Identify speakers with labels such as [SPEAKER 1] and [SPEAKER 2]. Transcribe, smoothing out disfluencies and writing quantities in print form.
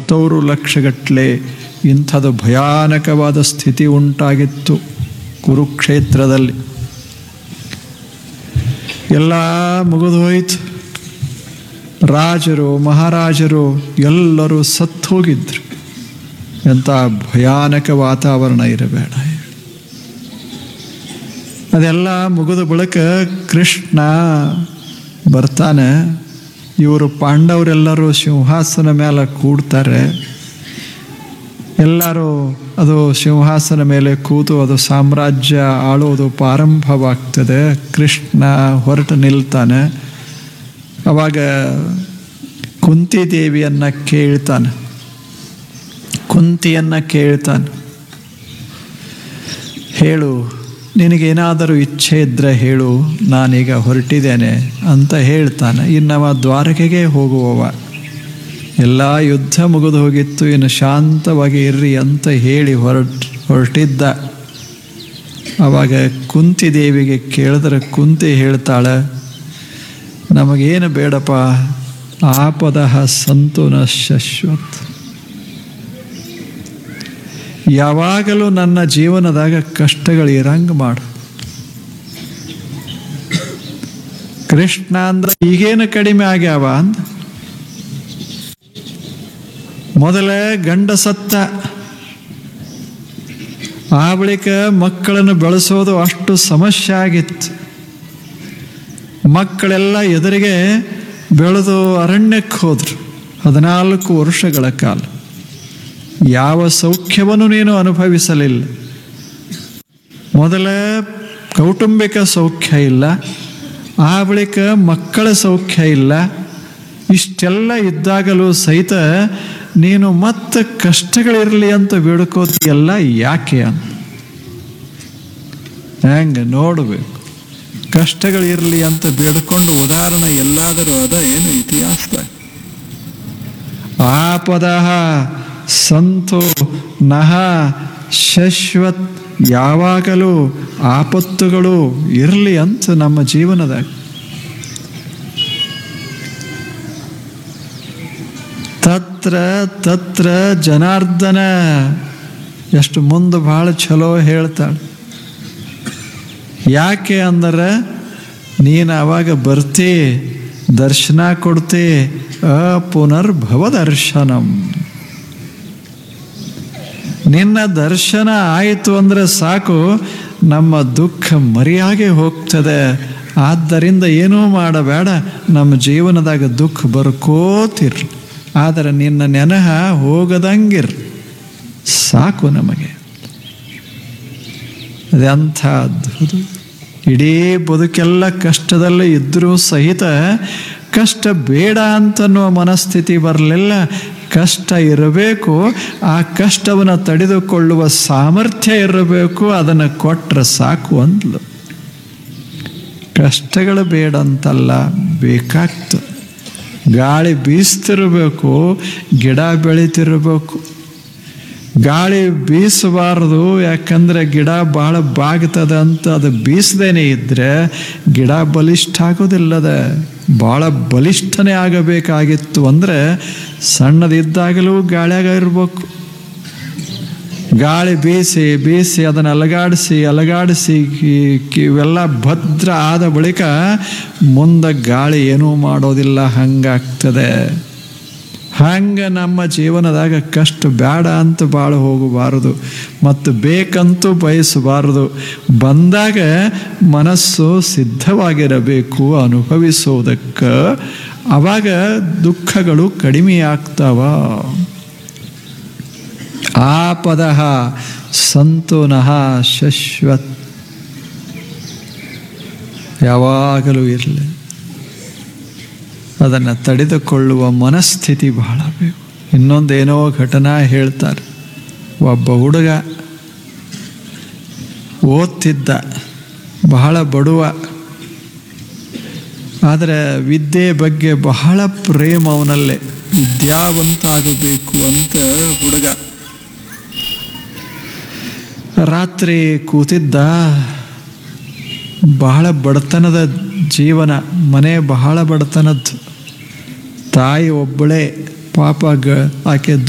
[SPEAKER 1] ಸತ್ತವರು ಲಕ್ಷಗಟ್ಟಲೆ. ಇಂಥದ್ದು ಭಯಾನಕವಾದ ಸ್ಥಿತಿ ಉಂಟಾಗಿತ್ತು ಕುರುಕ್ಷೇತ್ರದಲ್ಲಿ. ಎಲ್ಲ ಮುಗಿದು ಹೋಯಿತು. ರಾಜರು ಮಹಾರಾಜರು ಎಲ್ಲರೂ ಸತ್ತು ಹೋಗಿದ್ರು. ಎಂಥ ಭಯಾನಕ ವಾತಾವರಣ ಇರಬೇಡ. ಅದೆಲ್ಲ ಮುಗಿದ ಬಳಿಕ ಕೃಷ್ಣ ಬರ್ತಾನೆ. ಇವರು ಪಾಂಡವರೆಲ್ಲರೂ ಸಿಂಹಾಸನ ಮೇಲೆ ಕೂಡ್ತಾರೆ. ಎಲ್ಲರೂ ಅದು ಸಿಂಹಾಸನ ಮೇಲೆ ಕೂತು ಅದು ಸಾಮ್ರಾಜ್ಯ ಆಳೋದು ಪ್ರಾರಂಭವಾಗ್ತದೆ. ಕೃಷ್ಣ ಹೊರಟು ನಿಲ್ತಾನೆ. ಅವಾಗ ಕುಂತಿದೇವಿಯನ್ನು ಕೇಳ್ತಾನೆ. ಕುಂತಿಯನ್ನು ಕೇಳ್ತಾನೆ, ಹೇಳು, ನಿನಗೇನಾದರೂ ಇಚ್ಛೆ ಇದ್ದರೆ ಹೇಳು, ನಾನೀಗ ಹೊರಟಿದ್ದೇನೆ ಅಂತ ಹೇಳ್ತಾನೆ. ಇನ್ನವ ದ್ವಾರಕೆಗೆ ಹೋಗುವವ. ಎಲ್ಲ ಯುದ್ಧ ಮುಗಿದು ಹೋಗಿತ್ತು, ಇನ್ನು ಶಾಂತವಾಗಿ ಇರ್ರಿ ಅಂತ ಹೇಳಿ ಹೊರಟಿದ್ದ. ಆವಾಗ ಕುಂತಿದೇವಿಗೆ ಕೇಳಿದ್ರೆ ಕುಂತಿ ಹೇಳ್ತಾಳೆ, ನಮಗೇನು ಬೇಡಪ್ಪ, ಆಪದಃ ಸಂತು ನ ಶಶ್ವತ್. ಯಾವಾಗಲೂ ನನ್ನ ಜೀವನದಾಗ ಕಷ್ಟಗಳು ಇರಂಗೆ ಮಾಡು. ಕೃಷ್ಣ ಅಂದ್ರೆ ಈಗೇನು ಕಡಿಮೆ ಆಗ್ಯಾವ ಅಂದ. ಮೊದಲೇ ಗಂಡ ಸತ್ತ, ಆ ಬಳಿಕ ಮಕ್ಕಳನ್ನು ಬೆಳೆಸೋದು ಅಷ್ಟು ಸಮಸ್ಯೆ ಆಗಿತ್ತು. ಮಕ್ಕಳೆಲ್ಲ ಎದುರಿಗೆ ಬೆಳೆದು ಅರಣ್ಯಕ್ಕೆ ಹೋದ್ರು 14 ವರ್ಷಗಳ ಕಾಲ. ಯಾವ ಸೌಖ್ಯವನ್ನು ನೀನು ಅನುಭವಿಸಲಿಲ್ಲ. ಮೊದಲ ಕೌಟುಂಬಿಕ ಸೌಖ್ಯ ಇಲ್ಲ, ಆ ಬಳಿಕ ಮಕ್ಕಳ ಸೌಖ್ಯ ಇಲ್ಲ. ಇಷ್ಟೆಲ್ಲ ಇದ್ದಾಗಲೂ ಸಹಿತ ನೀನು ಮತ್ತೆ ಕಷ್ಟಗಳಿರಲಿ ಅಂತ ಬೇಡ್ಕೋತಿಯಲ್ಲ, ಯಾಕೆ ಅಂತ. ಹೆಂಗೆ ನೋಡಬೇಕು, ಕಷ್ಟಗಳಿರಲಿ ಅಂತ ಬೇಡ್ಕೊಂಡು ಉದಾಹರಣೆ ಎಲ್ಲಾದರೂ ಅದ ಏನು ಇತಿಹಾಸದಾಗ? ಆಪದಃ ಸಂತು ನಹ ಶಶ್ವತ್. ಯಾವಾಗಲೂ ಆಪತ್ತುಗಳು ಇರಲಿ ಅಂತ ನಮ್ಮ ಜೀವನದಾಗ. ತತ್ರ ತತ್ರ ಜನಾರ್ದನ ಎಷ್ಟು ಮುಂದೆ ಭಾಳ ಚಲೋ ಹೇಳ್ತಾಳೆ. ಯಾಕೆ ಅಂದರೆ ನೀನು ಅವಾಗ ಬರ್ತಿ, ದರ್ಶನ ಕೊಡ್ತಿ. ಪುನರ್ಭವ ದರ್ಶನಂ. ನಿನ್ನ ದರ್ಶನ ಆಯಿತು ಅಂದರೆ ಸಾಕು, ನಮ್ಮ ದುಃಖ ಮರೆಯಾಗೆ ಹೋಗ್ತದೆ. ಆದ್ದರಿಂದ ಏನೂ ಮಾಡಬೇಡ, ನಮ್ಮ ಜೀವನದಾಗ ದುಃಖ ಬರ್ಕೋತಿರ್ರಿ, ಆದರೆ ನಿನ್ನ ನೆನಹ ಹೋಗದಂಗಿರ್ ಸಾಕು ನಮಗೆ. ಅದೆಂಥ ಅದ್ಭುತ. ಇಡೀ ಬದುಕೆಲ್ಲ ಕಷ್ಟದಲ್ಲೇ ಇದ್ದರೂ ಸಹಿತ ಕಷ್ಟ ಬೇಡ ಅಂತನ್ನುವ ಮನಸ್ಥಿತಿ ಬರಲಿಲ್ಲ. ಕಷ್ಟ ಇರಬೇಕು, ಆ ಕಷ್ಟವನ್ನು ತಡೆದುಕೊಳ್ಳುವ ಸಾಮರ್ಥ್ಯ ಇರಬೇಕು, ಅದನ್ನು ಕೊಟ್ಟರೆ ಸಾಕು ಅಂದ್ಲು. ಕಷ್ಟಗಳು ಬೇಡ ಅಂತಲ್ಲ, ಬೇಕಾಗ್ತದೆ. ಗಾಳಿ ಬೀಸ್ತಿರಬೇಕು, ಗಿಡ ಬೆಳೀತಿರಬೇಕು. ಗಾಳಿ ಬೀಸಬಾರದು, ಯಾಕಂದರೆ ಗಿಡ ಭಾಳ ಬಾಗ್ತದೆ ಅಂತ ಅದು ಬೀಸದೇನೆ ಇದ್ದರೆ ಗಿಡ ಬಲಿಷ್ಠ ಆಗೋದಿಲ್ಲದ. ಭಾಳ ಬಲಿಷ್ಠನೇ ಆಗಬೇಕಾಗಿತ್ತು ಅಂದರೆ ಸಣ್ಣದಿದ್ದಾಗಲೂ ಗಾಳಿಯಾಗ ಇರಬೇಕು. ಗಾಳಿ ಬೀಸಿ ಬೀಸಿ ಅದನ್ನು ಅಲಗಾಡಿಸಿ ಇವೆಲ್ಲ ಭದ್ರ ಆದ ಬಳಿಕ ಮುಂದೆ ಗಾಳಿ ಏನೂ ಮಾಡೋದಿಲ್ಲ, ಹಂಗಾಗ್ತದೆ. ಹಂಗೆ ನಮ್ಮ ಜೀವನದಾಗ ಕಷ್ಟ ಬೇಡ ಅಂತ ಭಾಳ ಹೋಗಬಾರದು ಮತ್ತು ಬೇಕಂತೂ ಬಯಸಬಾರದು. ಬಂದಾಗ ಮನಸ್ಸು ಸಿದ್ಧವಾಗಿರಬೇಕು ಅನುಭವಿಸೋದಕ್ಕೆ. ಆವಾಗ ದುಃಖಗಳು ಕಡಿಮೆ ಆಗ್ತಾವ. ಆಪದಃ ಸಂತು ನಃ ಶಶ್ವತ್. ಯಾವಾಗಲೂ ಇರಲಿ, ಅದನ್ನು ತಡೆದುಕೊಳ್ಳುವ ಮನಸ್ಥಿತಿ ಬಹಳ ಬೇಕು. ಇನ್ನೊಂದೇನೋ ಘಟನಾ ಹೇಳ್ತಾರೆ. ಒಬ್ಬ ಹುಡುಗ ಓದ್ತಿದ್ದ, ಬಹಳ ಬಡವ, ಆದರೆ ವಿದ್ಯೆ ಬಗ್ಗೆ ಬಹಳ ಪ್ರೇಮ ಅವನಲ್ಲೇ. ವಿದ್ಯಾವಂತ ಆಗಬೇಕು ಅಂತ ಹುಡುಗ ರಾತ್ರಿ ಕೂತಿದ್ದ. ಬಹಳ ಬಡತನದ ಜೀವನ, ಮನೆ ಬಹಳ ಬಡತನದ್ದು. ತಾಯಿ ಒಬ್ಬಳೇ, ಪಾಪ ಆಕೆ